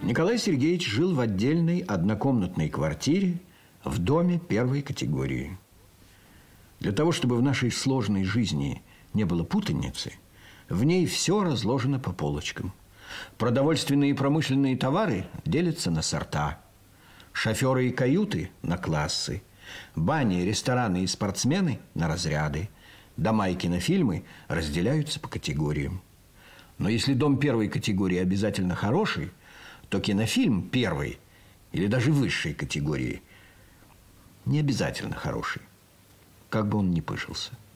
Николай Сергеевич жил в отдельной однокомнатной квартире в доме первой категории. Для того, чтобы в нашей сложной жизни не было путаницы, в ней все разложено по полочкам. Продовольственные и промышленные товары делятся на сорта, шоферы и каюты – на классы, бани, рестораны и спортсмены – на разряды, дома и кинофильмы разделяются по категориям. Но если дом первой категории обязательно хороший, то кинофильм первой или даже высшей категории не обязательно хороший, как бы он ни пыжился.